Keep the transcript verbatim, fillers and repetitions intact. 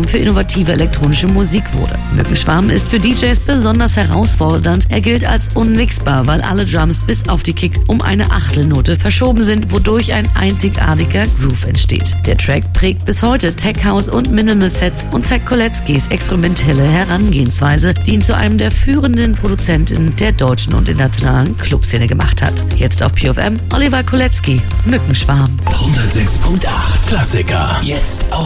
für innovative elektronische Musik wurde. Mückenschwarm ist für D Js besonders herausfordernd. Er gilt als unmixbar, weil alle Drums bis auf die Kick um eine Achtelnote verschoben sind, wodurch ein einzigartiger Groove entsteht. Der Track prägt bis heute Tech House und Minimal Sets und zeigt Koletzkis experimentelle Herangehensweise, die ihn zu einem der führenden Produzenten der deutschen und internationalen Clubszene gemacht hat. Jetzt auf P F M, Oliver Koletzki, Mückenschwarm. hundertsechs Komma acht Klassiker. Jetzt auch